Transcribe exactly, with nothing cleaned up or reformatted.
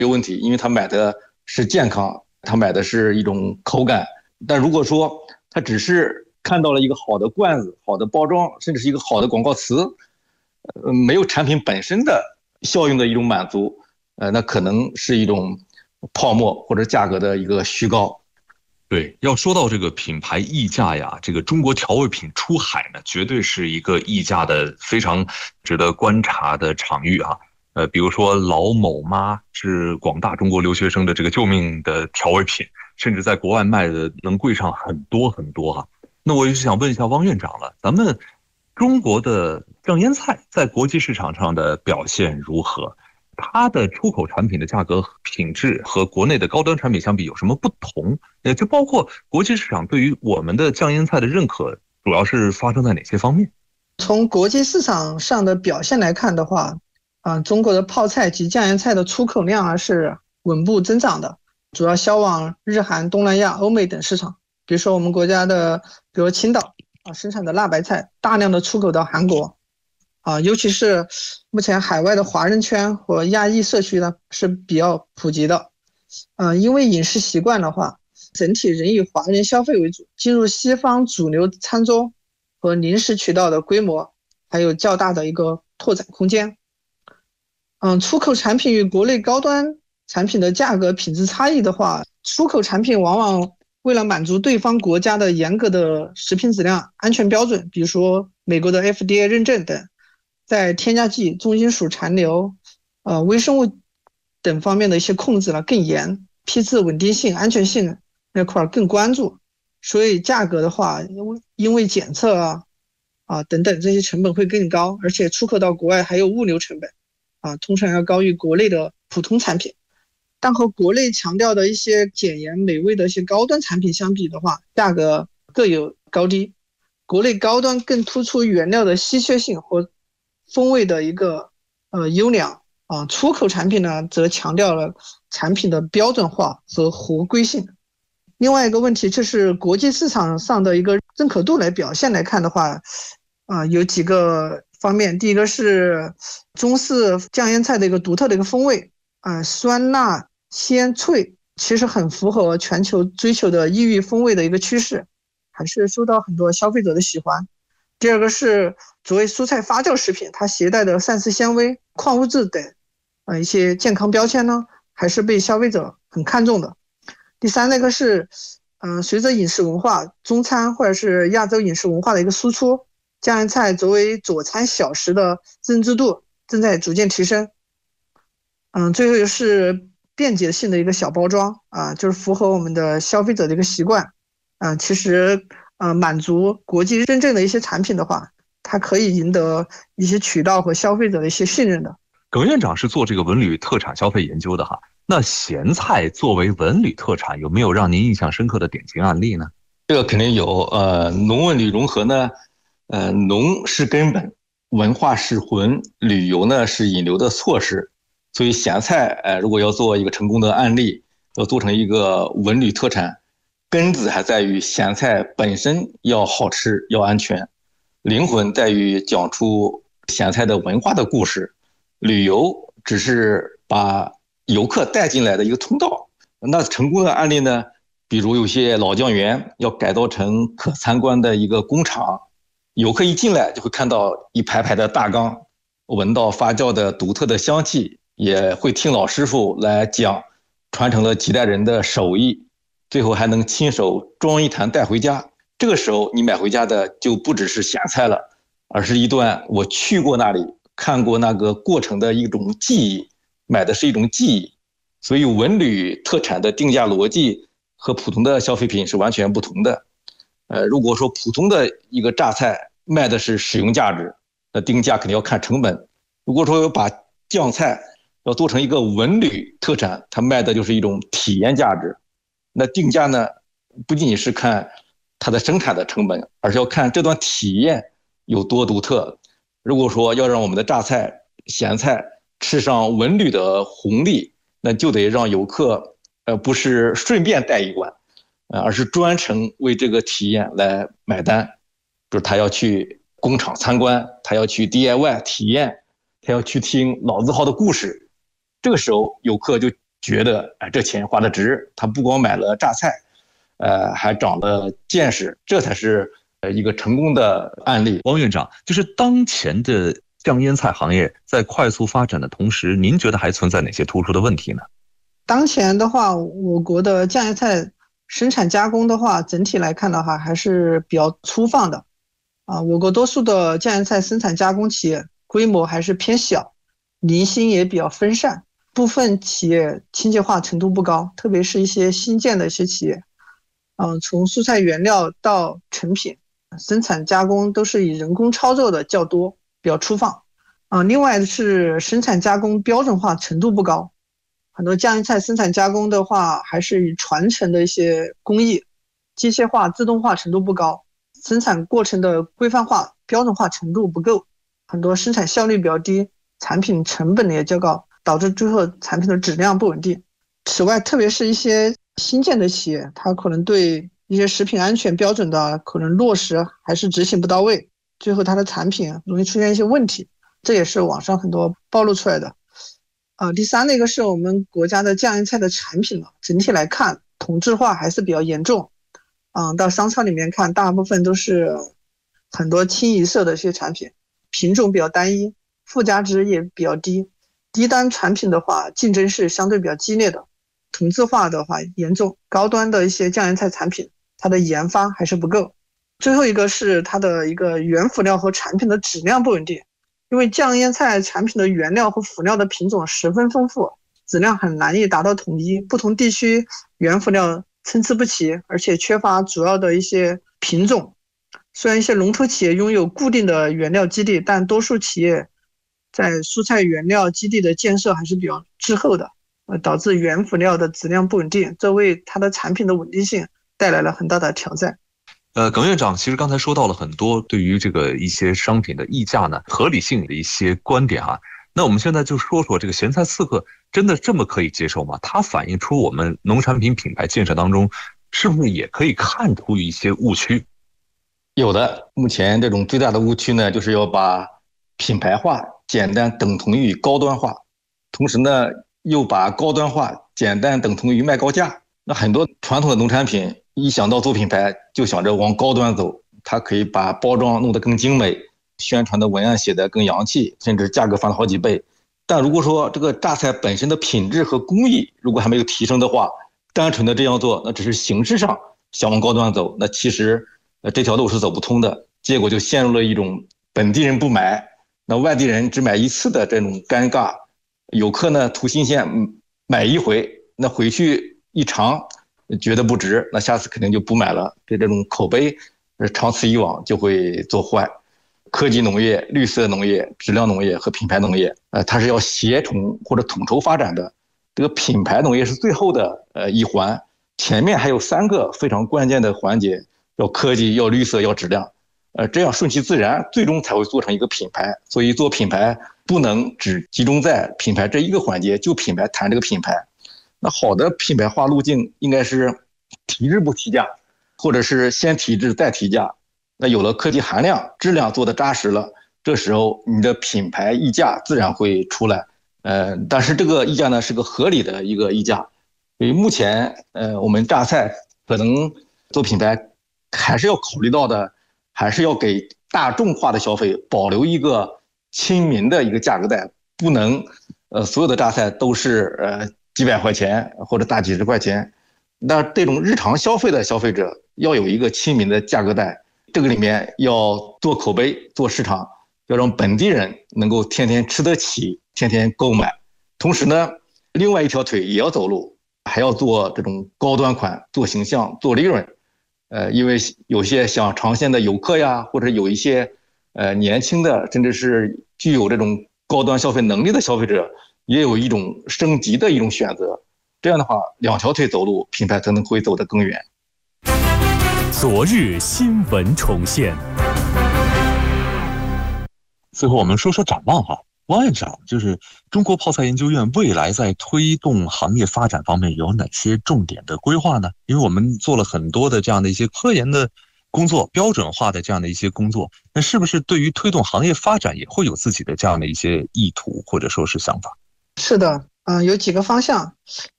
没有问题，因为他买的是健康，他买的是一种口感。但如果说他只是看到了一个好的罐子、好的包装，甚至是一个好的广告词，呃，没有产品本身的效用的一种满足，呃，那可能是一种泡沫或者价格的一个虚高。 对，要说到这个品牌溢价呀，这个中国调味品出海呢，绝对是一个溢价的非常值得观察的场域啊。呃，比如说老某妈是广大中国留学生的这个救命的调味品，甚至在国外卖的能贵上很多很多哈、啊。那我也是想问一下汪院长了，咱们中国的酱腌菜在国际市场上的表现如何？它的出口产品的价格品质和国内的高端产品相比有什么不同？也就包括国际市场对于我们的酱腌菜的认可，主要是发生在哪些方面？ 从国际市场上的表现来看的话，啊、呃，中国的泡菜及酱腌菜的出口量啊是稳步增长的，主要销往日韩、东南亚、欧美等市场。比如说我们国家的，比如青岛啊生产的辣白菜，大量的出口到韩国。啊，尤其是目前海外的华人圈和亚裔社区呢是比较普及的，呃，因为饮食习惯的话，整体仍以华人消费为主，进入西方主流餐桌和零食渠道的规模还有较大的一个拓展空间。嗯，出口产品与国内高端产品的价格品质差异的话，出口产品往往为了满足对方国家的严格的食品质量安全标准，比如说美国的 F D A 认证等，在添加剂、重金属残留、呃微生物等方面的一些控制呢更严，批次稳定性、安全性那块更关注，所以价格的话，因为因为检测啊啊等等这些成本会更高，而且出口到国外还有物流成本啊，通常要高于国内的普通产品。但和国内强调的一些简言美味的一些高端产品相比的话，价格各有高低。国内高端更突出原料的稀缺性和风味的一个呃优良啊，出口产品呢则强调了产品的标准化和合规性。另外一个问题就是国际市场上的一个认可度来表现来看的话，啊有几个方面。第一个是中式酱腌菜的一个独特的一个风味啊，酸辣鲜脆，其实很符合全球追求的异域风味的一个趋势，还是受到很多消费者的喜欢。第二个是作为蔬菜发酵食品，它携带的膳食纤维、矿物质等呃一些健康标签呢，还是被消费者很看重的。第三那个是嗯、呃，随着饮食文化中餐或者是亚洲饮食文化的一个输出，酱腌菜作为佐餐小食的认知度正在逐渐提升。嗯，最后是便捷性的一个小包装啊，就是符合我们的消费者的一个习惯。啊，其实呃满足国际认证的一些产品的话，它可以赢得一些渠道和消费者的一些信任的。 耿院长是做这个文旅特产消费研究的哈，那咸菜作为文旅特产，有没有让您印象深刻的典型案例呢？ 这个肯定有，呃，农文旅融合呢，呃，农是根本，文化是魂，旅游呢是引流的措施。所以咸菜，呃，如果要做一个成功的案例，要做成一个文旅特产，根子还在于咸菜本身要好吃，要安全，灵魂在于讲出咸菜的文化的故事，旅游只是把游客带进来的一个通道。那成功的案例呢，比如有些老酱园要改造成可参观的一个工厂，游客一进来就会看到一排排的大缸，闻到发酵的独特的香气，也会听老师傅来讲，传承了几代人的手艺，最后还能亲手装一坛带回家。这个时候你买回家的就不只是咸菜了，而是一段我去过那里看过那个过程的一种记忆，买的是一种记忆。所以文旅特产的定价逻辑和普通的消费品是完全不同的。呃，如果说普通的一个榨菜卖的是使用价值，那定价肯定要看成本。如果说把酱菜要做成一个文旅特产，它卖的就是一种体验价值。那定价呢，不仅仅是看它的生产的成本，而是要看这段体验有多独特。如果说要让我们的榨菜、咸菜吃上文旅的红利，那就得让游客呃不是顺便带一罐，呃而是专程为这个体验来买单。比如他要去工厂参观，他要去 D I Y 体验，他要去听老字号的故事。这个时候游客就觉得哎这钱花的值，他不光买了榨菜，呃还长了见识，这才是呃一个成功的案例。 王院长，就是当前的酱腌菜行业在快速发展的同时，您觉得还存在哪些突出的问题呢？ 当前的话，我国的酱腌菜生产加工的话，整体来看的话还是比较粗放的啊。我国多数的酱腌菜生产加工企业规模还是偏小，零星也比较分散，部分企业清洁化程度不高，特别是一些新建的一些企业，嗯、呃，从蔬菜原料到成品，生产加工都是以人工操作的较多，比较粗放啊、呃。另外是生产加工标准化程度不高。很多酱腌菜生产加工的话，还是以传承的一些工艺，机械化、自动化程度不高，生产过程的规范化、标准化程度不够，很多生产效率比较低，产品成本也较高，导致最后产品的质量不稳定。此外，特别是一些新建的企业，它可能对一些食品安全标准的可能落实还是执行不到位，最后它的产品容易出现一些问题，这也是网上很多暴露出来的。呃，第三那个是我们国家的酱腌菜的产品了，整体来看同质化还是比较严重。嗯、呃，到商超里面看，大部分都是很多清一色的一些产品，品种比较单一，附加值也比较低。低端产品的话，竞争是相对比较激烈的，同质化的话严重。高端的一些酱腌菜产品，它的研发还是不够。最后一个是它的一个原辅料和产品的质量不稳定。因为酱腌菜产品的原料和辅料的品种十分丰富，质量很难以达到统一，不同地区原辅料参差不齐，而且缺乏主要的一些品种。虽然一些龙头企业拥有固定的原料基地，但多数企业在蔬菜原料基地的建设还是比较滞后的，呃，导致原辅料的质量不稳定，这为它的产品的稳定性带来了很大的挑战。 呃，耿院长，其实刚才说到了很多对于这个一些商品的溢价呢合理性的一些观点哈。那我们现在就说说这个咸菜刺客真的这么可以接受吗？它反映出我们农产品品牌建设当中是不是也可以看出一些误区？ 有的，目前这种最大的误区呢，就是要把品牌化简单等同于高端化，同时呢又把高端化简单等同于卖高价。那很多传统的农产品一想到做品牌就想着往高端走，它可以把包装弄得更精美，宣传的文案写得更洋气，甚至价格翻了好几倍。但如果说这个榨菜本身的品质和工艺如果还没有提升的话，单纯的这样做，那只是形式上想往高端走，那其实呃这条路是走不通的，结果就陷入了一种本地人不买，那外地人只买一次的这种尴尬。游客呢图新鲜买一回，那回去一尝觉得不值，那下次肯定就不买了，这这种口碑长此以往就会做坏。科技农业、绿色农业、质量农业和品牌农业，呃，它是要协同或者统筹发展的。这个品牌农业是最后的呃一环，前面还有三个非常关键的环节，要科技、要绿色、要质量，呃，这样顺其自然，最终才会做成一个品牌。所以做品牌不能只集中在品牌这一个环节，就品牌谈这个品牌。那好的品牌化路径应该是提质不提价，或者是先提质再提价。那有了科技含量，质量做得扎实了，这时候你的品牌溢价自然会出来。呃，但是这个溢价呢是个合理的一个溢价。所以目前呃我们榨菜可能做品牌还是要考虑到的，还是要给大众化的消费保留一个亲民的一个价格带，不能呃所有的榨菜都是呃几百块钱或者大几十块钱。那这种日常消费的消费者要有一个亲民的价格带，这个里面要做口碑、做市场，要让本地人能够天天吃得起、天天购买。同时呢，另外一条腿也要走路，还要做这种高端款、做形象、做利润。呃，因为有些想尝鲜的游客呀，或者有一些呃年轻的，甚至是具有这种高端消费能力的消费者，也有一种升级的一种选择。这样的话，两条腿走路，品牌才能会走得更远。 昨日新闻重现。 最后我们说说展望哈，王院长，就是中国泡菜研究院未来在推动行业发展方面有哪些重点的规划呢？因为我们做了很多的这样的一些科研的工作，标准化的这样的一些工作，那是不是对于推动行业发展也会有自己的这样的一些意图或者说是想法？ 是的， 嗯，有几个方向。